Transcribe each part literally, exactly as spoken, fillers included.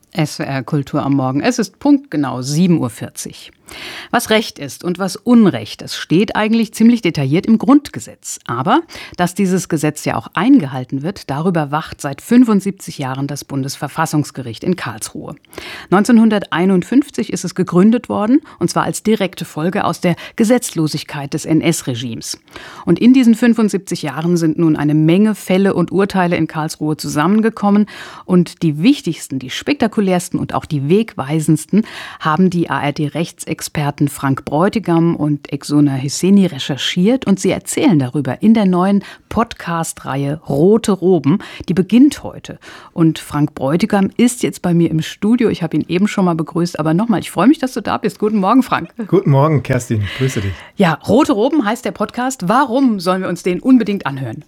S W R Kultur am Morgen. Es ist punktgenau sieben Uhr vierzig. Was Recht ist und was Unrecht, das steht eigentlich ziemlich detailliert im Grundgesetz. Aber dass dieses Gesetz ja auch eingehalten wird, darüber wacht seit fünfundsiebzig Jahren das Bundesverfassungsgericht in Karlsruhe. neunzehnhunderteinundfünfzig ist es gegründet worden, und zwar als direkte Folge aus der Gesetzlosigkeit des N S-Regimes. Und in diesen fünfundsiebzig Jahren sind nun eine Menge Fälle und Urteile in Karlsruhe zusammengekommen. Und die wichtigsten, die spektakulärsten und auch die wegweisendsten haben die A R D-Rechtsexperten Experten Frank Bräutigam und Exona Hisseni recherchiert, und sie erzählen darüber in der neuen Podcast-Reihe Rote Roben. Die beginnt heute. Und Frank Bräutigam ist jetzt bei mir im Studio. Ich habe ihn eben schon mal begrüßt, aber nochmal, ich freue mich, dass du da bist. Guten Morgen, Frank. Guten Morgen, Kerstin. Grüße dich. Ja, Rote Roben heißt der Podcast. Warum sollen wir uns den unbedingt anhören?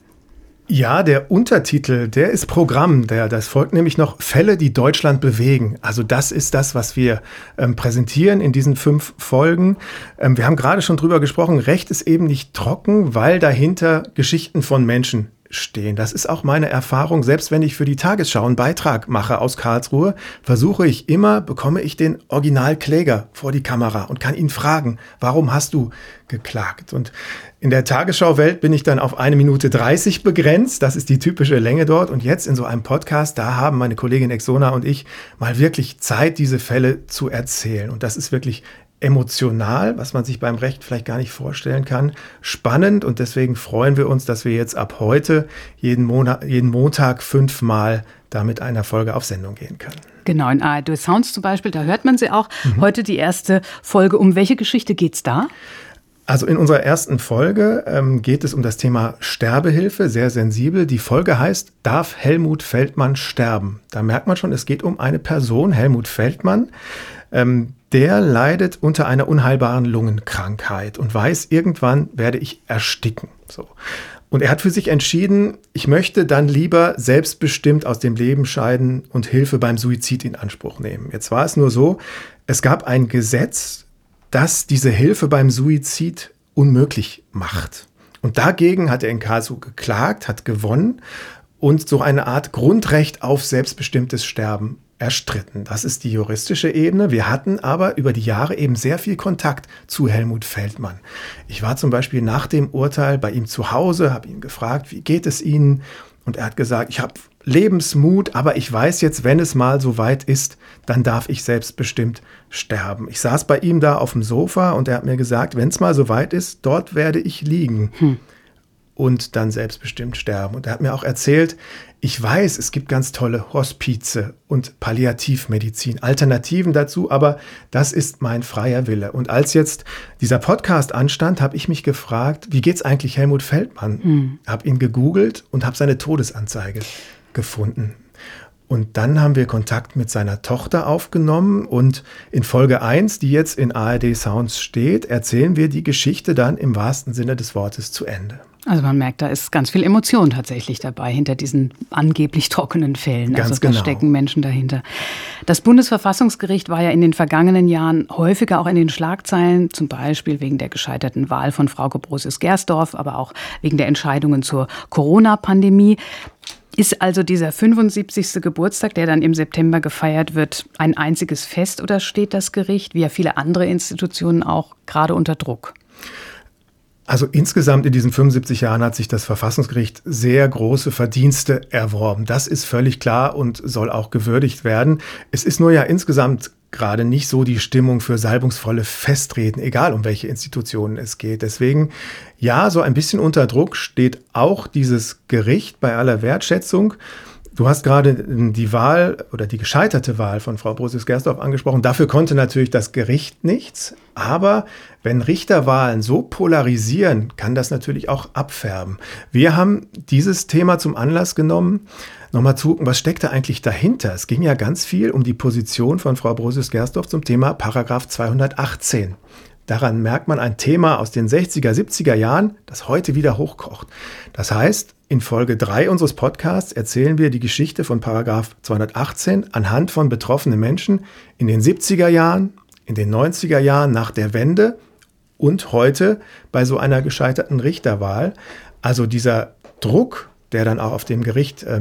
Ja, der Untertitel, der ist Programm. Der, das folgt nämlich noch Fälle, die Deutschland bewegen. Also das ist das, was wir ähm, präsentieren in diesen fünf Folgen. Ähm, wir haben gerade schon drüber gesprochen, Recht ist eben nicht trocken, weil dahinter Geschichten von Menschen stehen. Das ist auch meine Erfahrung. Selbst wenn ich für die Tagesschau einen Beitrag mache aus Karlsruhe, versuche ich immer, bekomme ich den Originalkläger vor die Kamera und kann ihn fragen, warum hast du geklagt? Und in der Tagesschau-Welt bin ich dann auf eine Minute dreißig begrenzt. Das ist die typische Länge dort. Und jetzt in so einem Podcast, da haben meine Kollegin Exona und ich mal wirklich Zeit, diese Fälle zu erzählen. Und das ist wirklich emotional, was man sich beim Recht vielleicht gar nicht vorstellen kann, spannend, und deswegen freuen wir uns, dass wir jetzt ab heute jeden Monat, jeden Montag fünfmal da mit einer Folge auf Sendung gehen können. Genau, in A R D Sounds zum Beispiel, da hört man sie auch. Mhm. Heute die erste Folge. Um welche Geschichte geht's da? Also in unserer ersten Folge ähm, geht es um das Thema Sterbehilfe, sehr sensibel. Die Folge heißt, darf Helmut Feldmann sterben? Da merkt man schon, es geht um eine Person, Helmut Feldmann. Ähm, der leidet unter einer unheilbaren Lungenkrankheit und weiß, irgendwann werde ich ersticken. So. Und er hat für sich entschieden, ich möchte dann lieber selbstbestimmt aus dem Leben scheiden und Hilfe beim Suizid in Anspruch nehmen. Jetzt war es nur so, es gab ein Gesetz, das diese Hilfe beim Suizid unmöglich macht. Und dagegen hat er in Karlsruhe geklagt, hat gewonnen und so eine Art Grundrecht auf selbstbestimmtes Sterben erstritten. Das ist die juristische Ebene. Wir hatten aber über die Jahre eben sehr viel Kontakt zu Helmut Feldmann. Ich war zum Beispiel nach dem Urteil bei ihm zu Hause, habe ihn gefragt, wie geht es Ihnen? Und er hat gesagt, ich habe Lebensmut, aber ich weiß jetzt, wenn es mal so weit ist, dann darf ich selbstbestimmt sterben. Ich saß bei ihm da auf dem Sofa und er hat mir gesagt, wenn es mal so weit ist, dort werde ich liegen. Hm. Und dann selbstbestimmt sterben. Und er hat mir auch erzählt, ich weiß, es gibt ganz tolle Hospize und Palliativmedizin, Alternativen dazu, aber das ist mein freier Wille. Und als jetzt dieser Podcast anstand, habe ich mich gefragt, wie geht's eigentlich Helmut Feldmann? Hm. Habe ihn gegoogelt und habe seine Todesanzeige gefunden. Und dann haben wir Kontakt mit seiner Tochter aufgenommen, und in Folge eins, die jetzt in A R D Sounds steht, erzählen wir die Geschichte dann im wahrsten Sinne des Wortes zu Ende. Also man merkt, da ist ganz viel Emotion tatsächlich dabei hinter diesen angeblich trockenen Fällen. Ganz also da genau. stecken Menschen dahinter. Das Bundesverfassungsgericht war ja in den vergangenen Jahren häufiger auch in den Schlagzeilen, zum Beispiel wegen der gescheiterten Wahl von Frauke Brosius-Gersdorf, aber auch wegen der Entscheidungen zur Corona-Pandemie. Ist also dieser fünfundsiebzigste Geburtstag, der dann im September gefeiert wird, ein einziges Fest, oder steht das Gericht, wie ja viele andere Institutionen auch, gerade unter Druck? Also insgesamt in diesen fünfundsiebzig Jahren hat sich das Verfassungsgericht sehr große Verdienste erworben. Das ist völlig klar und soll auch gewürdigt werden. Es ist nur ja insgesamt gerade nicht so die Stimmung für salbungsvolle Festreden, egal um welche Institutionen es geht. Deswegen, ja, so ein bisschen unter Druck steht auch dieses Gericht bei aller Wertschätzung. Du hast gerade die Wahl oder die gescheiterte Wahl von Frau Brosius-Gersdorf angesprochen. Dafür konnte natürlich das Gericht nichts. Aber wenn Richterwahlen so polarisieren, kann das natürlich auch abfärben. Wir haben dieses Thema zum Anlass genommen, nochmal zu gucken, was steckt da eigentlich dahinter? Es ging ja ganz viel um die Position von Frau Brosius-Gersdorf zum Thema Paragraph zweihundertachtzehn. Daran merkt man ein Thema aus den sechziger, siebziger Jahren, das heute wieder hochkocht. Das heißt, in Folge drei unseres Podcasts erzählen wir die Geschichte von Paragraph zweihundertachtzehn anhand von betroffenen Menschen in den siebziger Jahren, in den neunziger Jahren nach der Wende und heute bei so einer gescheiterten Richterwahl. Also dieser Druck, der dann auch auf dem Gericht ähm,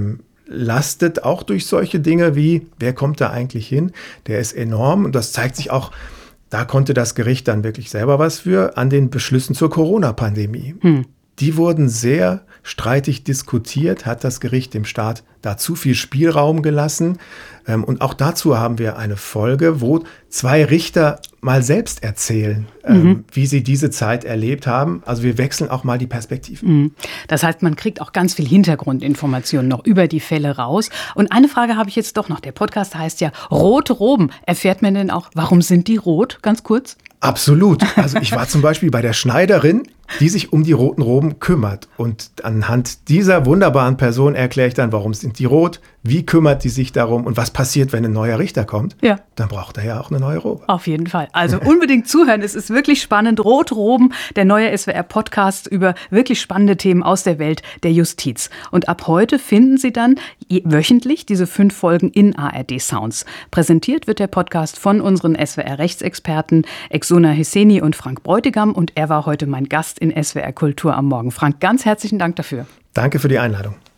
lastet auch durch solche Dinge wie, wer kommt da eigentlich hin? Der ist enorm und das zeigt sich auch, da konnte das Gericht dann wirklich selber was für, an den Beschlüssen zur Corona-Pandemie. Hm. Die wurden sehr streitig diskutiert, hat das Gericht dem Staat da zu viel Spielraum gelassen. Und auch dazu haben wir eine Folge, wo zwei Richter mal selbst erzählen, mhm. wie sie diese Zeit erlebt haben. Also wir wechseln auch mal die Perspektiven. Das heißt, man kriegt auch ganz viel Hintergrundinformationen noch über die Fälle raus. Und eine Frage habe ich jetzt doch noch. Der Podcast heißt ja Rote Roben. Erfährt man denn auch, warum sind die rot? Ganz kurz. Absolut. Also ich war zum Beispiel bei der Schneiderin, die sich um die roten Roben kümmert. Und anhand dieser wunderbaren Person erkläre ich dann, warum sind die rot, wie kümmert die sich darum und was passiert, wenn ein neuer Richter kommt. Ja. Dann braucht er ja auch eine neue Robe. Auf jeden Fall. Also unbedingt zuhören. Es ist wirklich spannend. Rote Roben, der neue S W R-Podcast über wirklich spannende Themen aus der Welt der Justiz. Und ab heute finden Sie dann wöchentlich diese fünf Folgen in A R D Sounds. Präsentiert wird der Podcast von unseren S W R-Rechtsexperten Exuna Hesseni und Frank Bräutigam. Und er war heute mein Gast in S W R Kultur am Morgen. Frank, ganz herzlichen Dank dafür. Danke für die Einladung.